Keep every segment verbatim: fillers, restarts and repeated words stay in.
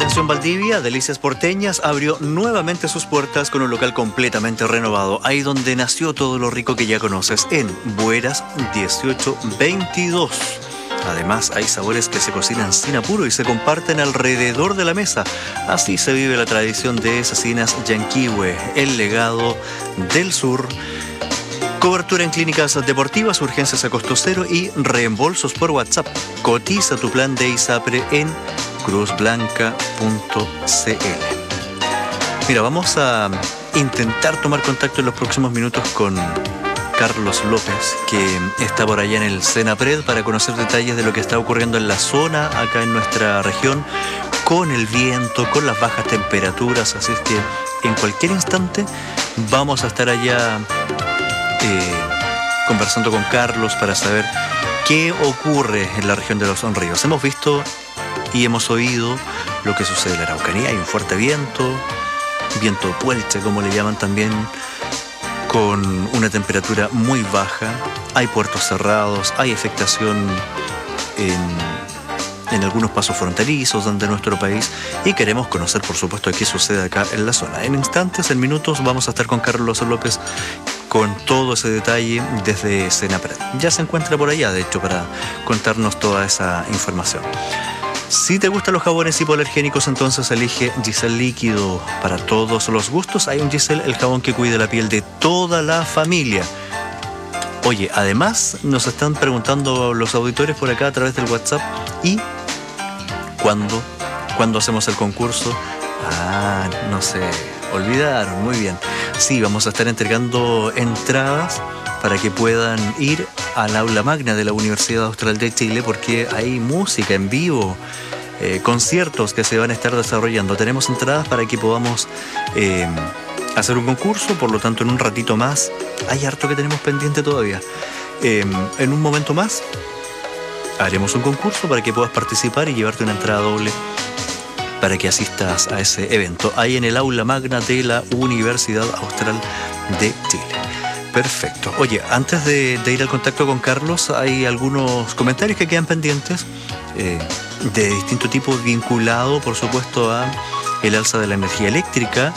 Atención Valdivia, Delicias Porteñas abrió nuevamente sus puertas con un local completamente renovado, ahí donde nació todo lo rico que ya conoces, en Bueras dieciocho veintidós. Además, hay sabores que se cocinan sin apuro y se comparten alrededor de la mesa. Así se vive la tradición de Cecinas Yanquihue, el legado del sur. Cobertura en clínicas deportivas, urgencias a costo cero y reembolsos por WhatsApp. Cotiza tu plan de ISAPRE en cruz blanca punto c l. Mira, vamos a intentar tomar contacto en los próximos minutos con Carlos López, que está por allá en el Senapred, para conocer detalles de lo que está ocurriendo en la zona, acá en nuestra región, con el viento, con las bajas temperaturas. Así es que en cualquier instante vamos a estar allá eh, conversando con Carlos para saber qué ocurre en la región de los Ríos. Hemos visto y hemos oído lo que sucede en la Araucanía. Hay un fuerte viento, viento puelche, como le llaman también, con una temperatura muy baja. Hay puertos cerrados, hay afectación en, en algunos pasos fronterizos de nuestro país, y queremos conocer, por supuesto, qué sucede acá en la zona. En instantes, en minutos, vamos a estar con Carlos López con todo ese detalle desde Senapred. Ya se encuentra por allá, de hecho, para contarnos toda esa información. Si te gustan los jabones hipoalergénicos, entonces elige Giselle Líquido. Para todos los gustos hay un Giselle, el jabón que cuida la piel de toda la familia. Oye, además nos están preguntando los auditores por acá a través del WhatsApp, ¿y cuándo? ¿Cuándo hacemos el concurso? Ah, no sé, olvidaron, muy bien. Sí, vamos a estar entregando entradas para que puedan ir al aula magna de la Universidad Austral de Chile, porque hay música en vivo, eh, conciertos que se van a estar desarrollando. Tenemos entradas para que podamos eh, hacer un concurso, por lo tanto en un ratito más, hay harto que tenemos pendiente todavía. Eh, en un momento más haremos un concurso para que puedas participar y llevarte una entrada doble para que asistas a ese evento, ahí en el aula magna de la Universidad Austral de Chile. Perfecto. Oye, antes de, de ir al contacto con Carlos, hay algunos comentarios que quedan pendientes, eh, de distinto tipo, vinculado, por supuesto, a el alza de la energía eléctrica.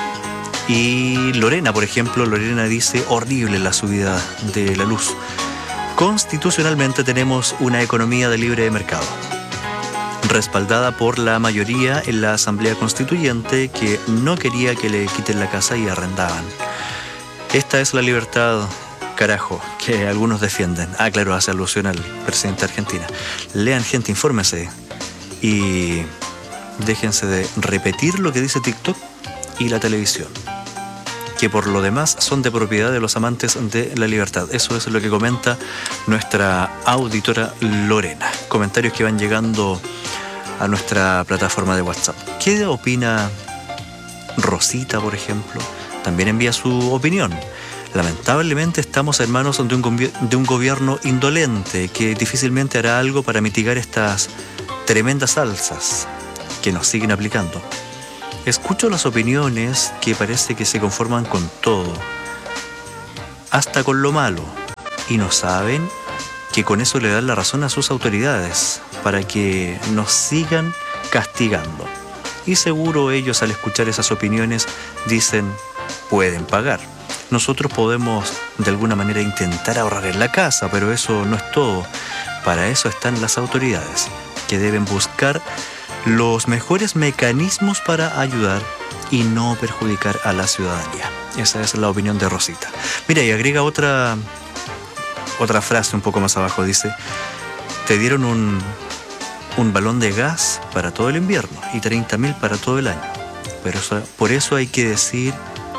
Y Lorena, por ejemplo, Lorena dice: horrible la subida de la luz. Constitucionalmente tenemos una economía de libre mercado, respaldada por la mayoría en la Asamblea Constituyente, que no quería que le quiten la casa y arrendaban. Esta es la libertad, carajo, que algunos defienden. Ah, claro, hace alusión al presidente de Argentina. Lean, gente, infórmense y déjense de repetir lo que dice TikTok y la televisión, que por lo demás son de propiedad de los amantes de la libertad. Eso es lo que comenta nuestra auditora Lorena. Comentarios que van llegando a nuestra plataforma de WhatsApp. ¿Qué opina Rosita, por ejemplo? También envía su opinión. Lamentablemente estamos en manos de un, gobi- de un gobierno indolente que difícilmente hará algo para mitigar estas tremendas alzas que nos siguen aplicando. Escucho las opiniones que parece que se conforman con todo, hasta con lo malo, y no saben que con eso le dan la razón a sus autoridades para que nos sigan castigando. Y seguro ellos, al escuchar esas opiniones, dicen: pueden pagar. Nosotros podemos de alguna manera intentar ahorrar en la casa, pero eso no es todo. Para eso están las autoridades, que deben buscar los mejores mecanismos para ayudar y no perjudicar a la ciudadanía. Esa es la opinión de Rosita. Mira, y agrega otra, otra frase un poco más abajo. Dice: te dieron un, un balón de gas para todo el invierno y treinta mil para todo el año. Pero eso, por eso hay que decir...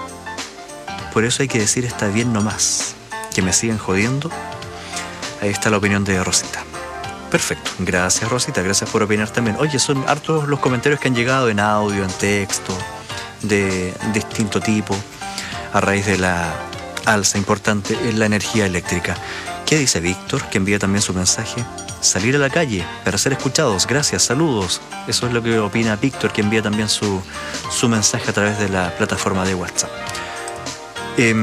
Por eso hay que decir está bien nomás. Que me sigan jodiendo. Ahí está la opinión de Rosita. Perfecto. Gracias, Rosita. Gracias por opinar también. Oye, son hartos los comentarios que han llegado en audio, en texto, de distinto tipo, a raíz de la alza importante en la energía eléctrica. ¿Qué dice Víctor, que envía también su mensaje? Salir a la calle para ser escuchados. Gracias, saludos. Eso es lo que opina Víctor, que envía también su, su mensaje a través de la plataforma de WhatsApp. Eh,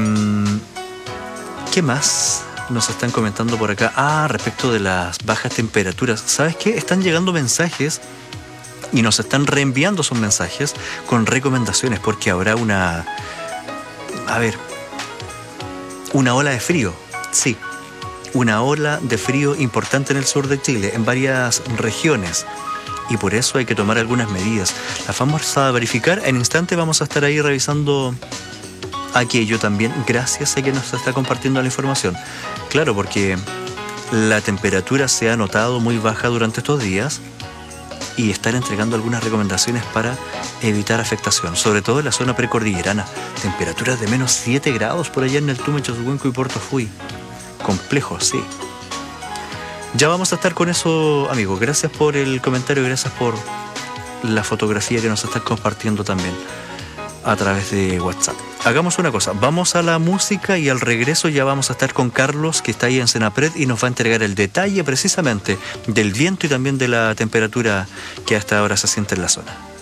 ¿Qué más nos están comentando por acá? Ah, respecto de las bajas temperaturas. ¿Sabes qué? Están llegando mensajes y nos están reenviando sus mensajes con recomendaciones, porque habrá una, a ver, una ola de frío, sí, una ola de frío importante en el sur de Chile, en varias regiones, y por eso hay que tomar algunas medidas. Las vamos a verificar, en instante vamos a estar ahí revisando aquello también, gracias a que nos está compartiendo la información. Claro, porque la temperatura se ha notado muy baja durante estos días y están entregando algunas recomendaciones para evitar afectación, sobre todo en la zona precordillerana. Temperaturas de menos siete grados por allá en el Tume, Chashuenco y Puerto Fui. Complejo, sí. Ya vamos a estar con eso, amigos. Gracias por el comentario, gracias por la fotografía que nos están compartiendo también a través de WhatsApp. Hagamos una cosa, vamos a la música y al regreso ya vamos a estar con Carlos, que está ahí en Senapred, y nos va a entregar el detalle precisamente del viento y también de la temperatura que hasta ahora se siente en la zona.